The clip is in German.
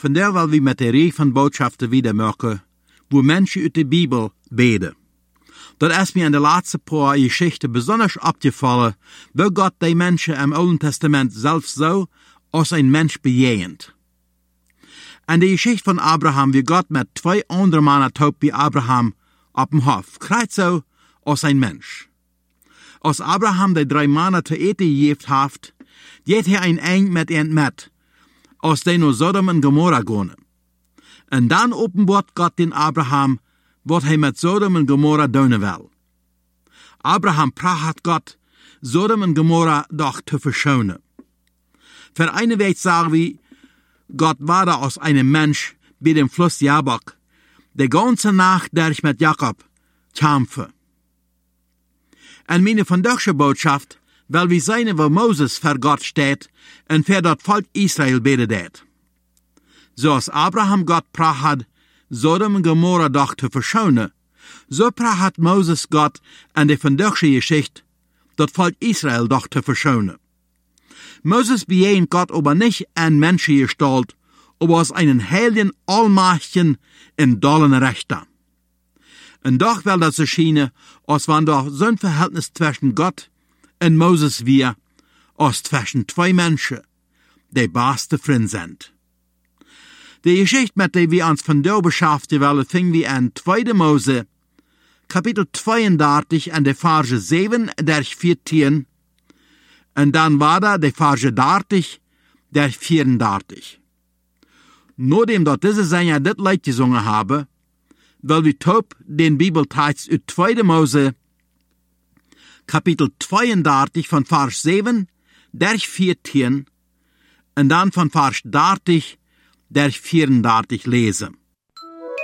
Von der will wir mit der Reihe von Botschaften wieder merken, wo Menschen aus der Bibel beten. Dort ist mir in der letzten paar Geschichten besonders abgefallen, wo Gott die Menschen im Alten Testament selbst so als ein Mensch bejahend. In der Geschichte von Abraham, wie Gott mit 2 anderen Männern taugt wie Abraham auf dem Hof, kreist so als ein Mensch. Als Abraham die 3 Männer zu eten gegeben hat, geht er ein Eng mit ihnen mit, aus denen Sodom und Gomorra gehen. Und dann offenbart Gott den Abraham, was er mit Sodom und Gomorra tun will. Abraham pracht Gott, Sodom und Gomorra doch zu verschonen. Für eine Weg sagen wir, Gott war da aus einem Mensch bei dem Fluss Jabok, die ganze Nacht durch mit Jakob kämpfen. Und meine vandaagse Botschaft, weil wir sehen, wo Moses für Gott steht und für das Volk Israel betet. So als Abraham Gott pracht, Sodom und Gomorra doch zu verschonen, so pracht Moses Gott an der vandaagse Geschichte, das Volk Israel doch zu verschonen. Moses bejahend Gott aber nicht an Menschengestalt, aber als einen heiligen, allmächtigen und dollen Rechter. Und doch will das erscheinen, als wenn doch so ein Verhältnis zwischen Gott und Moses wir, als zwischen 2 Menschen, die beste Freunde sind. Die Geschichte, mit der wir uns von da beschäftigen wollen, fing wir an 2. Mose, Kapitel 32, an der Verse 7 durch 14, und dann war da die Verse 30 durch 34. Nachdem dort diese Sänger das Lied gesungen haben, will wir taub den Bibeltext aus 2. Mose, Kapitel 32 von Vers 7 durch 14 und dann von Vers 30 durch 34 lesen.